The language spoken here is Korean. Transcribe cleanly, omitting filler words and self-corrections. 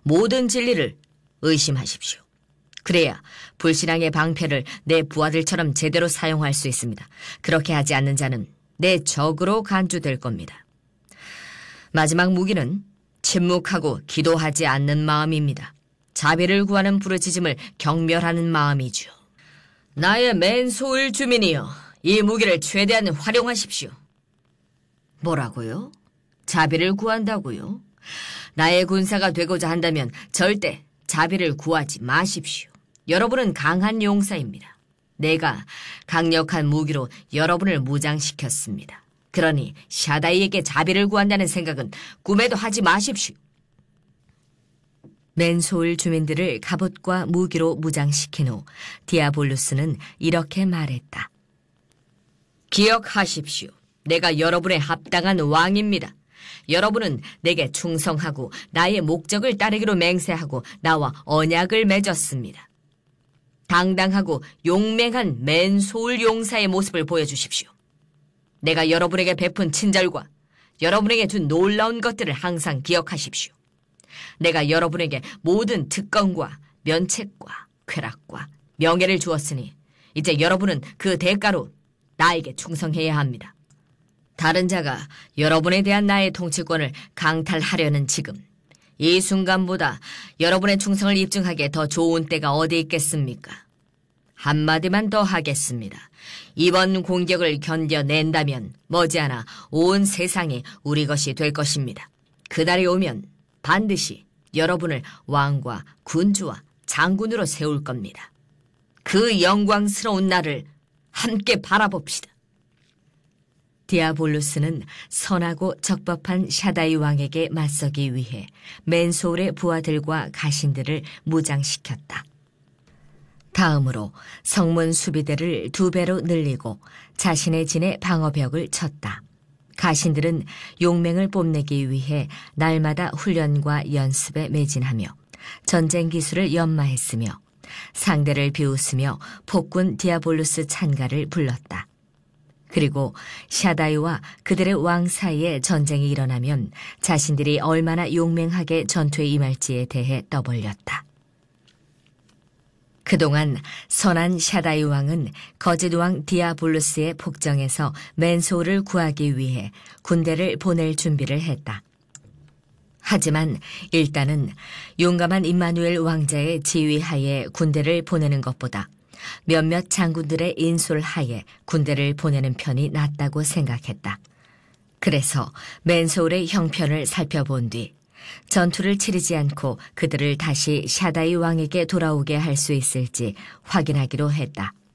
모든 진리를 의심하십시오. 그래야 불신앙의 방패를 내 부하들처럼 제대로 사용할 수 있습니다. 그렇게 하지 않는 자는 내 적으로 간주될 겁니다. 마지막 무기는 침묵하고 기도하지 않는 마음입니다. 자비를 구하는 부르짖음을 경멸하는 마음이죠. 나의 맨소울 주민이여, 이 무기를 최대한 활용하십시오. 뭐라고요? 자비를 구한다고요? 나의 군사가 되고자 한다면 절대 자비를 구하지 마십시오. 여러분은 강한 용사입니다. 내가 강력한 무기로 여러분을 무장시켰습니다. 그러니 샤다이에게 자비를 구한다는 생각은 꿈에도 하지 마십시오. 맨소울 주민들을 갑옷과 무기로 무장시킨 후 디아볼루스는 이렇게 말했다. 기억하십시오. 내가 여러분의 합당한 왕입니다. 여러분은 내게 충성하고 나의 목적을 따르기로 맹세하고 나와 언약을 맺었습니다. 당당하고 용맹한 맨소울 용사의 모습을 보여주십시오. 내가 여러분에게 베푼 친절과 여러분에게 준 놀라운 것들을 항상 기억하십시오. 내가 여러분에게 모든 특권과 면책과 쾌락과 명예를 주었으니 이제 여러분은 그 대가로 나에게 충성해야 합니다. 다른 자가 여러분에 대한 나의 통치권을 강탈하려는 지금 이 순간보다 여러분의 충성을 입증하기에 더 좋은 때가 어디 있겠습니까? 한마디만 더 하겠습니다. 이번 공격을 견뎌낸다면 머지않아 온 세상이 우리 것이 될 것입니다. 그날이 오면 반드시 여러분을 왕과 군주와 장군으로 세울 겁니다. 그 영광스러운 날을 함께 바라봅시다. 디아볼루스는 선하고 적법한 샤다이 왕에게 맞서기 위해 맨소울의 부하들과 가신들을 무장시켰다. 다음으로 성문 수비대를 2배로 늘리고 자신의 진의 방어벽을 쳤다. 가신들은 용맹을 뽐내기 위해 날마다 훈련과 연습에 매진하며 전쟁 기술을 연마했으며 상대를 비웃으며 폭군 디아볼루스 찬가를 불렀다. 그리고 샤다이와 그들의 왕 사이에 전쟁이 일어나면 자신들이 얼마나 용맹하게 전투에 임할지에 대해 떠벌렸다. 그동안 선한 샤다이 왕은 거짓 왕 디아볼루스의 폭정에서 맨소울을 구하기 위해 군대를 보낼 준비를 했다. 하지만 일단은 용감한 임마누엘 왕자의 지휘하에 군대를 보내는 것보다 몇몇 장군들의 인솔하에 군대를 보내는 편이 낫다고 생각했다. 그래서 맨소울의 형편을 살펴본 뒤 전투를 치르지 않고 그들을 다시 샤다이 왕에게 돌아오게 할 수 있을지 확인하기로 했다.